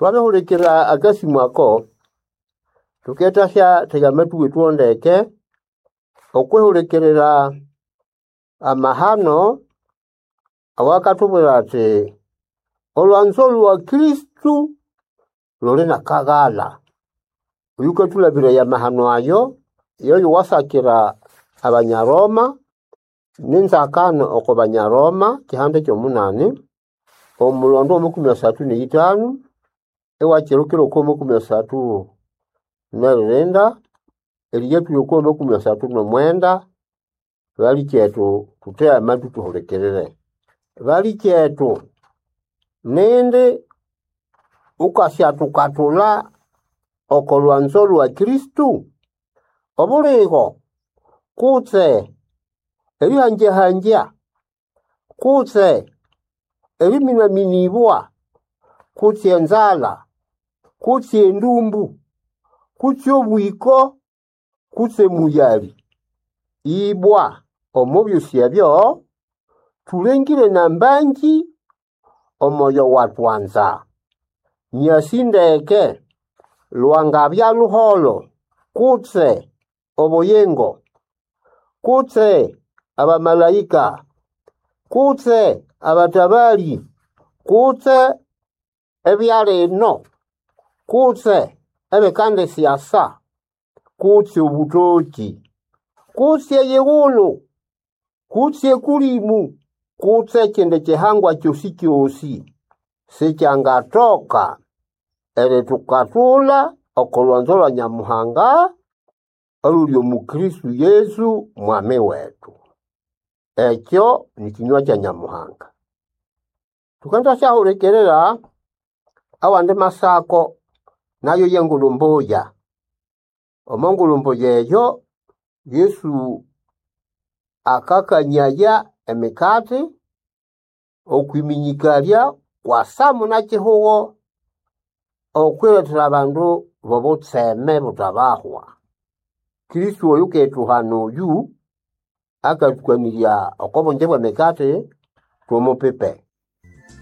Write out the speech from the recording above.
Twabehulikira agasi mwako tuketasya tegametu wituondeke okwehulikirira amahano awakatubwira ati olwanzo lwa Kristu lolena kagala uyukatulabira ya mahano ayo yoyo wasakira abanyaroma ninzakano oko banyaroma kihande kyomunani omulondo omukumyasatu n'itano ewakirukiro ko omukumyasatu n'erenda eliyetu yoko omukumyasatu n'omwenda bali kyetu tutea amatu tuhulekerere bali kyetu nende ukasya tukatula oko lwanzo lwa Kristu obuligo kutse elihanje kutse eliminaminibwa kutse enzala kutse endumbu kutse obwiko kutse muyali ibwa omubyusya byo tulengire nambanji omoyo watwanza nyasindeke lwangabya luholo kutse oboyengo kutse abamalaika kutse abatabali kutse ebyaleno kutse ebekande siasa kutse ubutoki kutse yewolo kutse kulimu kutse kende chehangwa kyosi sichangatoka ele tukatula okolwanzo lwa Nyamuhanga olulyo mu Kristu Yesu mwami wetu ekyo ni kinywa kya Nyamuhanga tukanda syahulekerera awande masako nayo yengulumbuya omongulumbuya eyo Yesu akakanyaya emikati okwiminyikalia kwa samu na chihugo okwiletera abandu bobutseme butabahwa Kristu oyu ketuhano yu akatukanilia okobonje bwa mikati tumupipe